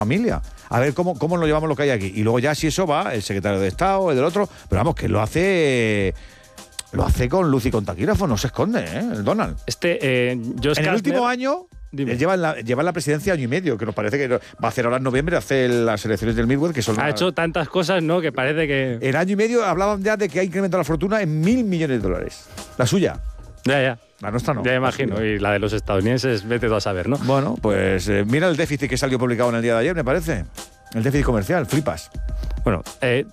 familia. A ver cómo lo llevamos lo que hay aquí. Y luego ya si eso va, el secretario de Estado, el del otro, pero vamos, que lo hace con luz y con taquígrafo, no se esconde, el Donald. En el último año... Lleva en la presidencia año y medio, que nos parece que va a hacer ahora en noviembre, hace las elecciones del Midwest, que son... Ha hecho tantas cosas, ¿no?, que parece que... En año y medio hablaban ya de que ha incrementado la fortuna en $1.000 millones. La suya. Ya. La nuestra no. Ya imagino, y la de los estadounidenses, vete tú a saber, ¿no? Bueno, pues mira el déficit que salió publicado en el día de ayer, me parece. El déficit comercial, flipas. Bueno,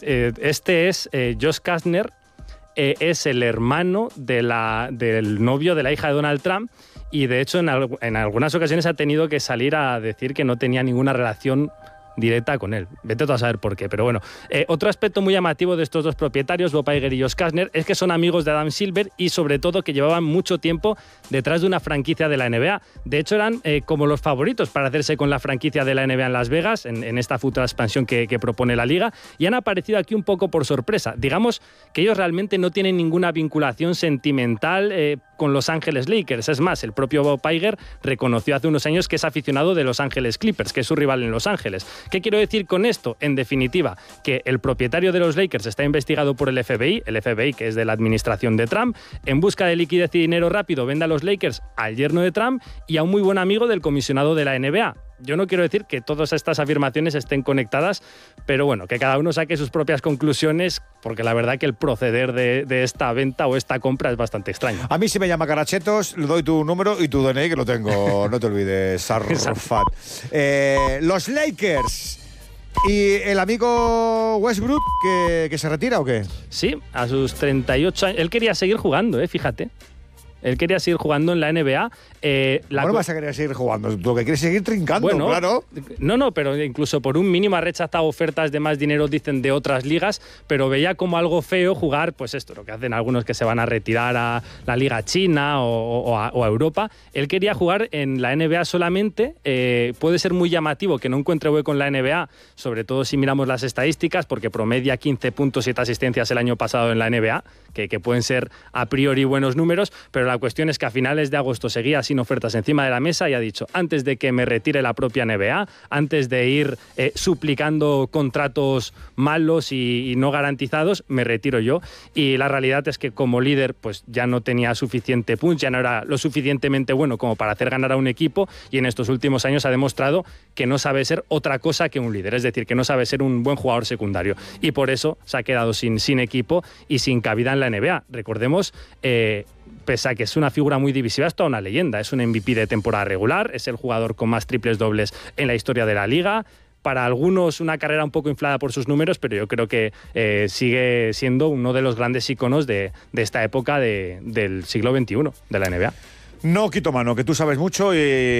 este es Josh Kastner, es el hermano del novio de la hija de Donald Trump, y de hecho en algunas ocasiones ha tenido que salir a decir que no tenía ninguna relación directa con él. Vete tú a saber por qué, pero bueno. Otro aspecto muy llamativo de estos dos propietarios, Bob Iger y Josh Kastner, es que son amigos de Adam Silver y sobre todo que llevaban mucho tiempo detrás de una franquicia de la NBA. De hecho, eran como los favoritos para hacerse con la franquicia de la NBA en Las Vegas, en esta futura expansión que propone la Liga, y han aparecido aquí un poco por sorpresa. Digamos que ellos realmente no tienen ninguna vinculación sentimental con Los Ángeles Lakers. Es más, el propio Bob Iger reconoció hace unos años que es aficionado de Los Ángeles Clippers, que es su rival en Los Ángeles. ¿Qué quiero decir con esto? En definitiva, que el propietario de los Lakers está investigado por el FBI que es de la administración de Trump, en busca de liquidez y dinero rápido vende a los Lakers al yerno de Trump y a un muy buen amigo del comisionado de la NBA. Yo no quiero decir que todas estas afirmaciones estén conectadas, pero bueno, que cada uno saque sus propias conclusiones, porque la verdad que el proceder de esta venta o esta compra es bastante extraño. A mí si me llama Carachetos, le doy tu número y tu DNI, que lo tengo, no te olvides, Arrofat. Los Lakers y el amigo Westbrook, que se retira, ¿o qué? Sí, a sus 38 años. Él quería seguir jugando, fíjate. Él quería seguir jugando en la NBA. ¿Cómo vas a querer seguir jugando? Tú que quieres seguir trincando, bueno, claro. No, pero incluso por un mínimo ha rechazado ofertas de más dinero, dicen, de otras ligas, pero veía como algo feo jugar, pues esto, lo que hacen algunos que se van a retirar a la Liga China o a Europa. Él quería jugar en la NBA solamente. Puede ser muy llamativo que no encuentre hueco en la NBA, sobre todo si miramos las estadísticas, porque promedia 15 puntos y 7 asistencias el año pasado en la NBA, que pueden ser a priori buenos números, pero la cuestión es que a finales de agosto seguía sin ofertas encima de la mesa y ha dicho, antes de que me retire la propia NBA, antes de ir suplicando contratos malos y no garantizados, me retiro yo. Y la realidad es que como líder pues ya no tenía suficiente punch, ya no era lo suficientemente bueno como para hacer ganar a un equipo, y en estos últimos años ha demostrado que no sabe ser otra cosa que un líder, es decir, que no sabe ser un buen jugador secundario, y por eso se ha quedado sin equipo y sin cabida en la NBA. Recordemos, pese a que es una figura muy divisiva, es toda una leyenda. Es un MVP de temporada regular, es el jugador con más triples dobles en la historia de la Liga. Para algunos una carrera un poco inflada por sus números, pero yo creo que sigue siendo uno de los grandes íconos de esta época del siglo XXI, de la NBA. No quito mano, que tú sabes mucho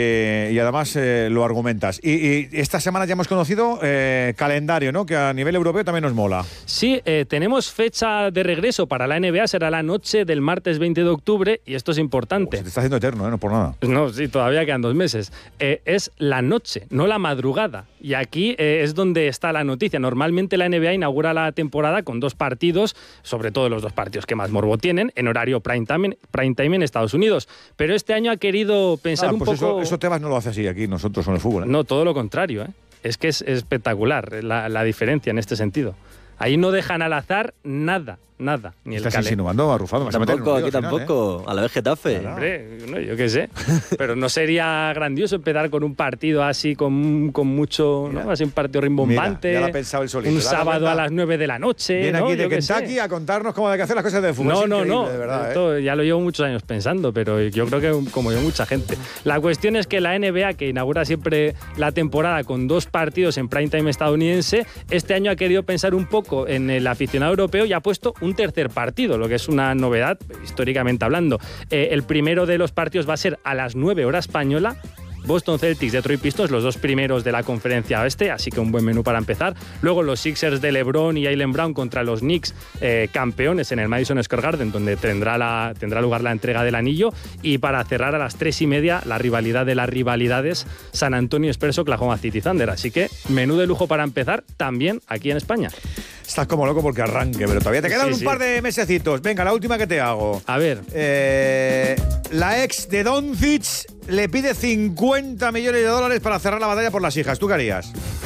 y además lo argumentas. Y esta semana ya hemos conocido calendario, ¿no? Que a nivel europeo también nos mola. Sí, tenemos fecha de regreso para la NBA, será la noche del martes 20 de octubre, y esto es importante. Se te está haciendo eterno, no por nada. No, sí, todavía quedan 2 meses. Es la noche, no la madrugada. Y aquí es donde está la noticia. Normalmente la NBA inaugura la temporada con 2 partidos, sobre todo los 2 partidos que más morbo tienen, en horario prime time en Estados Unidos. Pero este año ha querido pensar un poco... Eso Tebas no lo hace así aquí nosotros con el fútbol. No, todo lo contrario. Es que es espectacular la diferencia en este sentido. Ahí no dejan al azar nada. Ni el ¿Estás insinuando, arrufado? Aquí tampoco, a la vez Getafe. Claro. Hombre, no, yo qué sé. Pero no sería grandioso empezar con un partido así con mucho, ¿no? Así un partido rimbombante. Mira, ya lo ha pensado el solito. Un sábado a las 9 de la noche. Viene ¿no? aquí de Kentucky a contarnos cómo hay que hacer las cosas de fútbol. No. De verdad, esto ya lo llevo muchos años pensando, pero yo creo que como yo mucha gente. La cuestión es que la NBA, que inaugura siempre la temporada con 2 partidos en prime time estadounidense, este año ha querido pensar un poco en el aficionado europeo y ha puesto un tercer partido, lo que es una novedad históricamente hablando. El primero de los partidos va a ser a las 9 hora española. Boston Celtics, Detroit Pistons, los 2 primeros de la conferencia oeste, así que un buen menú para empezar. Luego los Sixers de LeBron y Jaylen Brown contra los Knicks, campeones en el Madison Square Garden, donde tendrá lugar la entrega del anillo. Y para cerrar a las 3:30, la rivalidad de las rivalidades, San Antonio Spurs, Oklahoma City Thunder. Así que menú de lujo para empezar también aquí en España. Estás como loco porque arranque, pero todavía te quedan un par de mesecitos. Venga, la última que te hago. A ver. La ex de Doncic le pide $50 millones para cerrar la batalla por las hijas. ¿Tú qué harías?